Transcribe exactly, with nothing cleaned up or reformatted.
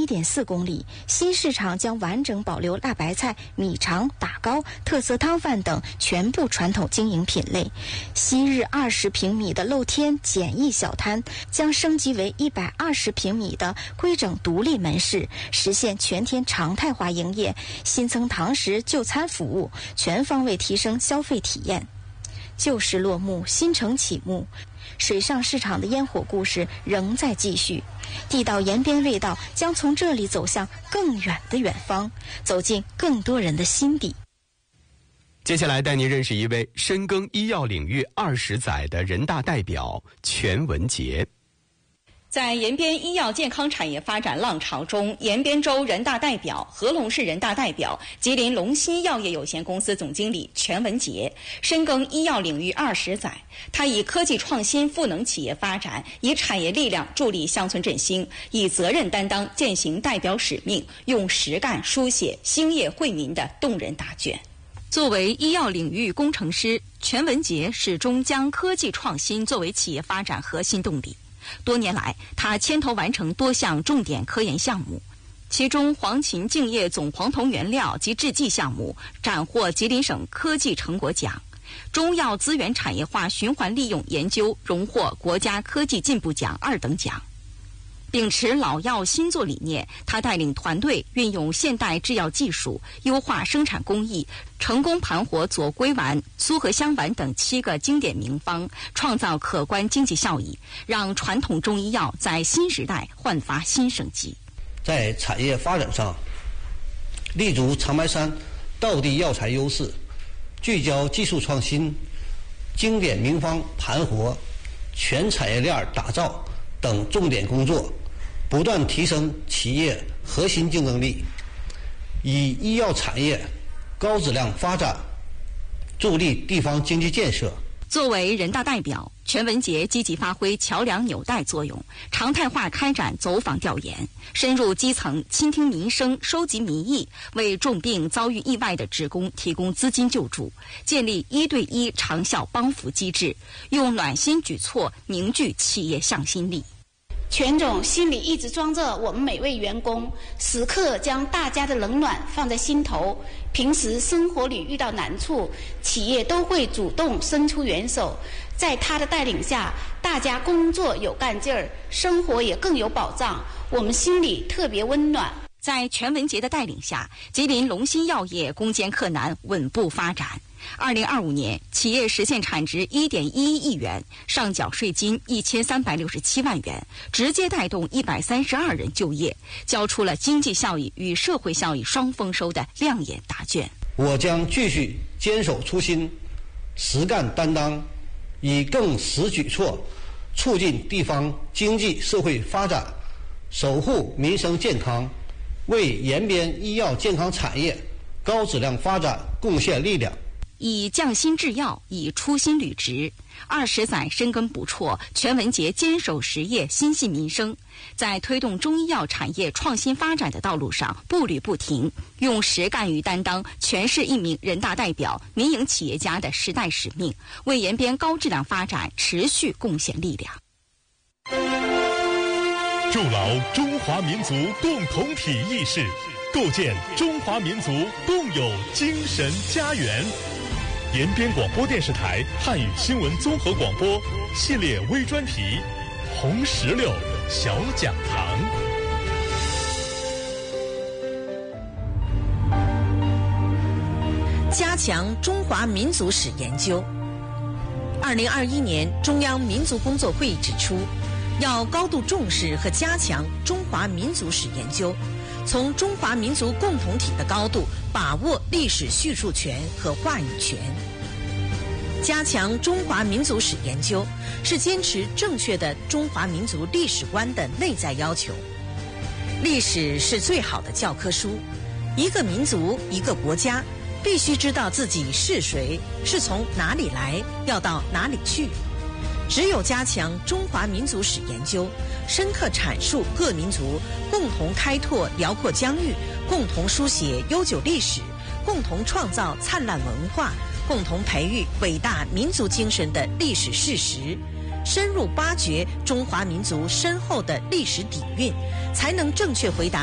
一点四公里。新市场将完整保留辣白菜、米肠、打糕、特色汤饭等全部传统经营品类。昔日二十平米的露天简易小摊将升级为一百二十平米的规整独立门市，实现全天常态化营业。新增堂食就餐服务，全方位提升消费体验。旧时落幕，新城启幕。水上市场的烟火故事仍在继续，地道延边味道将从这里走向更远的远方，走进更多人的心底。 接下来带您认识一位深耕医药领域二十载的人大代表全文杰。 在延边医药健康产业发展浪潮中，延边州人大代表、合龙市人大代表、吉林龙芯药业有限公司总经理全文杰深耕医药领域二十载。他以科技创新赋能企业发展，以产业力量助力乡村振兴，以责任担当践行代表使命，用实干书写兴业惠民的动人答卷。作为医药领域工程师，全文杰始终将科技创新作为企业发展核心动力。多年来，他牵头完成多项重点科研项目，其中黄芩净液总黄酮原料及制剂项目斩获吉林省科技成果奖，中药资源产业化循环利用研究荣获国家科技进步奖二等奖。秉持老药新作理念，他带领团队运用现代制药技术，优化生产工艺，成功盘活左归丸、苏合香丸等七个经典名方，创造可观经济效益，让传统中医药在新时代焕发新生机。 在产业发展上，立足长白山道地药材优势，聚焦技术创新、经典名方盘活、全产业链打造等重点工作，不断提升企业核心竞争力，以医药产业高质量发展助力地方经济建设。 作为人大代表，全文杰积极发挥桥梁纽带作用，常态化开展走访调研，深入基层，倾听民生，收集民意，为重病遭遇意外的职工提供资金救助，建立一对一长效帮扶机制，用暖心举措凝聚企业向心力。 全总心里一直装着我们每位员工，时刻将大家的冷暖放在心头。平时生活里遇到难处，企业都会主动伸出援手。在他的带领下，大家工作有干劲儿，生活也更有保障，我们心里特别温暖。 在全文杰的带领下，吉林龙芯药业攻坚克难，稳步发展。二零二五年，企业实现产值一点一一亿元，上缴税金一千三百六十七万元，直接带动一百三十二人就业，交出了经济效益与社会效益双丰收的亮眼答卷。 我将继续坚守初心，实干担当，以更实举措促进地方经济社会发展，守护民生健康，为延边医药健康产业高质量发展贡献力量。 以匠心制药，以初心履职，二十载深耕不辍，全文杰坚守实业，心系民生，在推动中医药产业创新发展的道路上步履不停，用实干与担当诠释一名人大代表、民营企业家的时代使命，为延边高质量发展持续贡献力量。 筑牢中华民族共同体意识，构建中华民族共有精神家园。延边广播电视台汉语新闻综合广播系列微专题《红石榴小讲堂》。 加强中华民族史研究。二零二一年中央民族工作会议指出，要高度重视和加强中华民族史研究，从中华民族共同体的高度把握历史叙述权和话语权。加强中华民族史研究是坚持正确的中华民族历史观的内在要求。历史是最好的教科书，一个民族、一个国家必须知道自己是谁，是从哪里来，要到哪里去。只有加强中华民族史研究，深刻阐述各民族共同开拓辽阔疆域，共同书写悠久历史，共同创造灿烂文化，共同培育伟大民族精神的历史事实，深入挖掘中华民族深厚的历史底蕴，才能正确回答